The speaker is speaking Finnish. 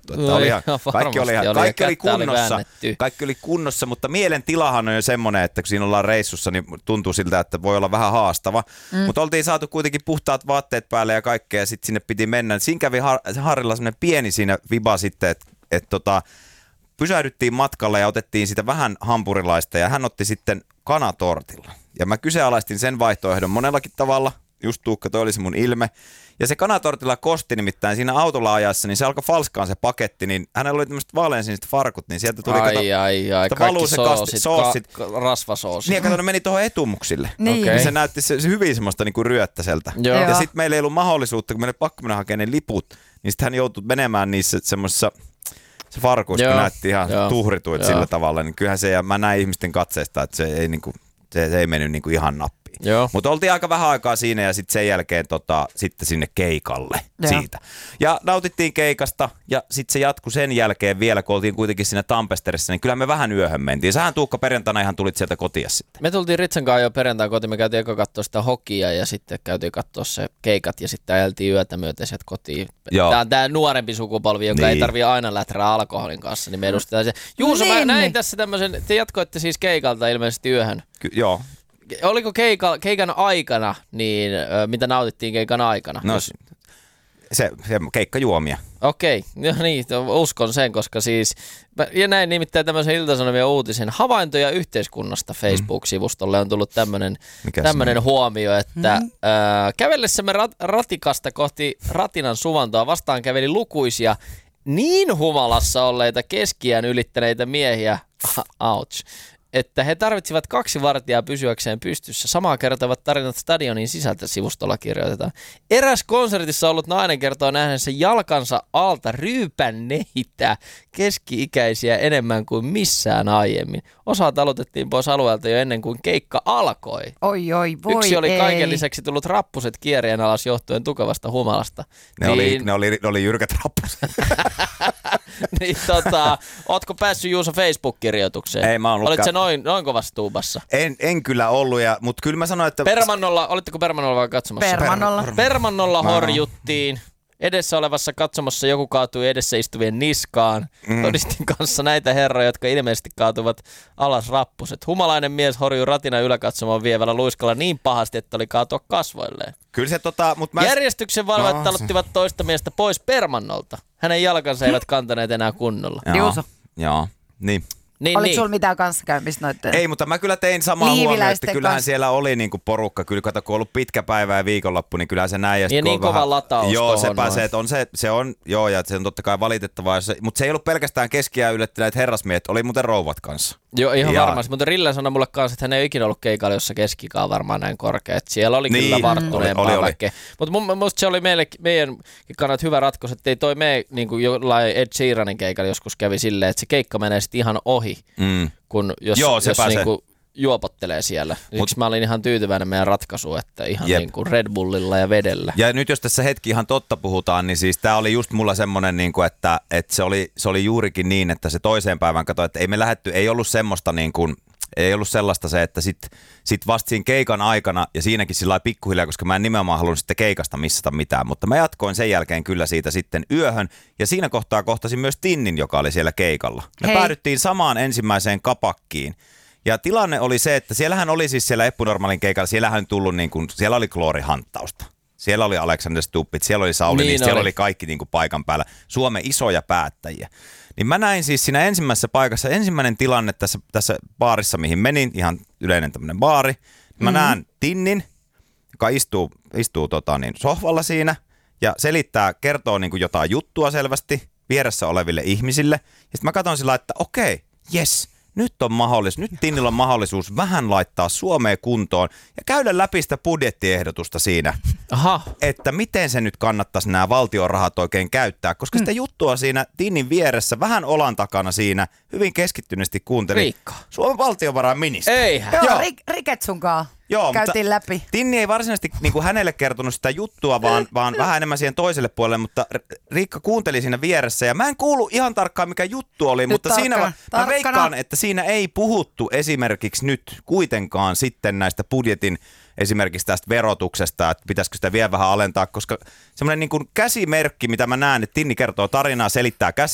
juttu. Että kaikki oli kunnossa, mutta mielentilahan on jo semmoinen, että kun siinä ollaan reissussa, niin tuntuu siltä, että voi olla vähän haastava. Mutta oltiin saatu kuitenkin puhtaat vaatteet päälle ja kaikkea, ja sitten sinne piti mennä. Siinä kävi Harrilla semmoinen pieni siinä viba sitten, että pysähdyttiin matkalle ja otettiin sitä vähän hampurilaista, ja hän otti sitten kanatortilla. Ja mä kyseenalaistin sen vaihtoehdon monellakin tavalla. Just Tuukka, toi oli se mun ilme. Ja se kanatortilla kosti nimittäin siinä autolla ajassa, niin se alkoi falskaan se paketti, niin hänellä oli tämmöiset vaaleansiniset farkut, niin sieltä tuli kaikki soosit, rasvasoosi. Niin, ja ne meni tuohon etumuksille. Niin. Okay. Se näytti se hyvin semmoista niinku ryöttäseltä. Joo. Ja sitten meillä ei ollut mahdollisuutta, kun meille pakko mennä hakemaan ne liput, niin sitten hän joutui menemään niissä semmoisissa se farkuissa, kun näytti ihan tuhrituit sillä tavalla, niin kyllähän se, ja mä näin ihmisten katseista, että se ei mennyt niinku ihan nappiin. Mutta oltiin aika vähän aikaa siinä ja sitten sen jälkeen sitten sinne keikalle siitä. Ja nautittiin keikasta ja sitten se jatkui sen jälkeen vielä, kun oltiin kuitenkin siinä Tampesterissa, niin kyllä me vähän yöhön mentiin. Sähän Tuukka perjantaina ihan tulit sieltä kotia sitten. Me tultiin Ritsan kanssa jo perjantain kotiin, me käytiin eka katsoa sitä hokia ja sitten käytiin katsoa se keikat ja sitten ajeltiin yötä myöten sieltä kotiin. Tämä on tämä nuorempi sukupolvi, joka ei tarvitse aina lähteä alkoholin kanssa, niin me edustetaan se. Juuso, mä näin tässä tämmöisen, te jatkoitte siis keikalta ilmeisesti yöhön. Joo. Oliko keikan aikana, niin mitä nautittiin keikan aikana? No se keikkajuomia. Okei, no niin, uskon sen, koska siis, ja näin nimittäin tämmöisen Ilta-Sanomien uutisen havaintoja yhteiskunnasta Facebook-sivustolle on tullut tämmöinen huomio, että kävellessämme ratikasta kohti Ratinan suvantoa vastaan käveli lukuisia niin humalassa olleita keskiään ylittäneitä miehiä, ouch, että he tarvitsivat 2 vartijaa pysyäkseen pystyssä. Samaa kertovat tarinat stadionin sisältä, sivustolla kirjoitetaan. Eräs konsertissa ollut nainen kertoo nähneensä jalkansa alta ryypänneitä keski-ikäisiä enemmän kuin missään aiemmin. Osa talutettiin pois alueelta jo ennen kuin keikka alkoi. Voi Yksi oli kaiken lisäksi tullut rappuset kierien alas johtuen tukevasta humalasta. Ne oli jyrkät rappuset. Niin ootko päässyt Juuso Facebook-kirjoitukseen? Ei, mä oon ollut. Olit se noin kovassa tuubassa? En kyllä ollut, mutta kyllä mä sanoin, että... Olitteko Permannolla vai katsomassa? Permannolla horjuttiin. Edessä olevassa katsomossa joku kaatui edessä istuvien niskaan. Todistin kanssa näitä herroja, jotka ilmeisesti kaatuvat alas rappuset. Humalainen mies horjui Ratinan yläkatsomoon vievällä luiskalla niin pahasti, että oli kaatua kasvoilleen. Kyllä se mutta järjestyksen valvojat taluttivat toista miestä pois Permannolta. Hänen jalkansa eivät kantaneet enää kunnolla. Juuso. Joo, niin. Oliko sulla mitään kanssakäymistä noitten? Ei, mutta mä kyllä tein samaa huomioon, että kyllähän siellä oli niinku porukka. Kyllä kato, kun on ollut pitkä päivä ja viikonloppu, niin kyllähän se näin. Ja niin kova lataus. Joo, se pääsee, että se on, ja se on totta kai valitettavaa. Mutta se ei ollut pelkästään keskiään yllättäneet herrasmiehet, oli muuten rouvat kanssa. Joo, ihan varmasti. Mutta Rille sanoi mulle kanssa, että hän ei ole ikinä ollut keikalla, jossa keskikaan varmaan näin korkea. Että siellä oli kyllä varttuneempaa kaikkea. Mutta musta se oli meidän kannalta hyvä ratkaisu, että ei toi mene niin kuin jollain Ed Sheeranin keikalla joskus kävi silleen, että se keikka menee sitten ihan ohi. Kun jos niinku juopottelee siellä. Mä olin ihan tyytyväinen meidän ratkaisuun, että ihan niin kuin Red Bullilla ja vedellä. Ja nyt jos tässä hetki ihan totta puhutaan, niin siis tää oli just mulla semmonen, niin kuin, että se oli juurikin niin, että se toiseen päivään katsoi, että ei ollut semmoista niin kuin, ei ollut sellaista se, että sit vasta siinä keikan aikana ja siinäkin sillä lailla pikkuhiljaa, koska mä en nimenomaan halunnut sitten keikasta missata mitään, mutta mä jatkoin sen jälkeen kyllä siitä sitten yöhön ja siinä kohtaa kohtasin myös Tinnin, joka oli siellä keikalla. Me päädyttiin samaan ensimmäiseen kapakkiin ja tilanne oli se, että siellähän oli siis siellä Eppunormaalin keikalla, siellähän tullut niin kuin, siellä oli kloorihanttausta. Siellä oli Alexander Stubbit, siellä oli Sauli, niin siellä oli kaikki niin kuin paikan päällä, Suomen isoja päättäjiä. Niin mä näin siis siinä ensimmäisessä paikassa, ensimmäinen tilanne tässä baarissa, mihin menin, ihan yleinen tämmöinen baari. Mä näen Tinnin, joka istuu sohvalla siinä ja kertoo niin kuin jotain juttua selvästi vieressä oleville ihmisille. Ja sitten mä katson sillä, että okei, jes. Nyt Tinnillä on mahdollisuus vähän laittaa Suomea kuntoon ja käydä läpi sitä budjettiehdotusta siinä, että miten se nyt kannattaisi nämä valtion rahat oikein käyttää, koska sitä juttua siinä Tinnin vieressä vähän olan takana siinä hyvin keskittyneesti kuuntelin. Riikka. Suomen valtiovarainministeri. Eihän. Joo, Riketsunkaan. Joo, käytiin läpi. Tinni ei varsinaisesti niin kuin hänelle kertonut sitä juttua, vaan vähän enemmän siihen toiselle puolelle, mutta Riikka kuunteli siinä vieressä ja mä en kuulu ihan tarkkaan mikä juttu oli, mutta siinä mä veikkaan, että siinä ei puhuttu esimerkiksi nyt kuitenkaan sitten näistä budjetin esimerkiksi tästä verotuksesta, että pitäisikö sitä vielä vähän alentaa, koska semmoinen niin kuin käsimerkki, mitä mä näen, että Tinni kertoo tarinaa, selittää